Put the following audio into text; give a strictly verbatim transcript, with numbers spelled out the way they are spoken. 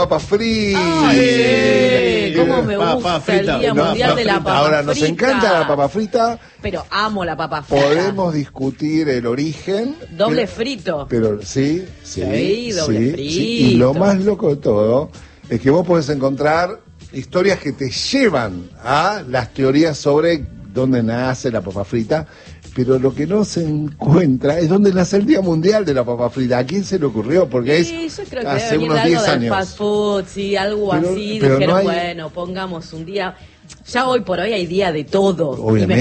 Papa frita. Ay, cómo me gusta papa frita. el Día No, Mundial de la frita. Papa Ahora, nos frita. encanta la papa frita. Pero amo la papa frita. Podemos discutir el origen. Doble pero, frito. Pero sí, sí. Sí, doble sí, frito. sí. Y lo más loco de todo es que vos podés encontrar historias que te llevan a las teorías sobre dónde nace la papa frita. Pero lo que no se encuentra es dónde nace el Día Mundial de la Papa Frita. ¿A quién se le ocurrió? Porque Sí, es yo creo que hace debe venir unos de algo diez del años. fast food, sí, algo Pero- así. pero Dijeron, no hay- bueno, pongamos un día. Ya hoy por hoy hay día de todo. Y me Obviamente.